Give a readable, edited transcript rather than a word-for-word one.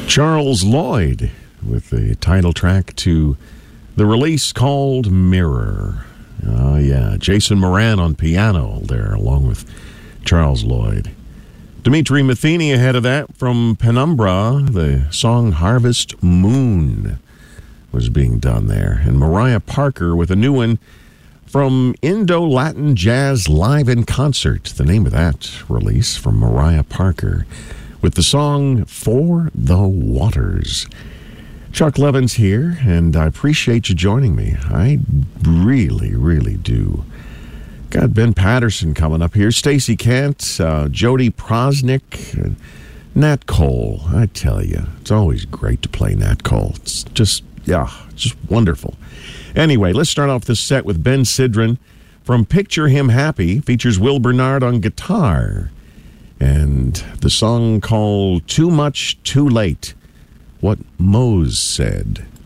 Charles Lloyd with the title track to the release called Mirror. Oh, yeah. Jason Moran on piano there, along with Charles Lloyd. Dimitri Matheny ahead of that from Penumbra. The song Harvest Moon was being done there. And Mariah Parker with a new one from Indo-Latin Jazz Live in Concert. The name of that release from Mariah Parker with the song For the Waters. Chuck Levins here, and I appreciate you joining me. I really, really do. Got Ben Patterson coming up here, Stacey Kent, Jody Prosnick, Nat Cole. I tell you, it's always great to play Nat Cole. It's just wonderful. Anyway, let's start off this set with Ben Sidran from Picture Him Happy. Features Will Bernard on guitar. And the song called Too Much, Too Late. What Mose Said.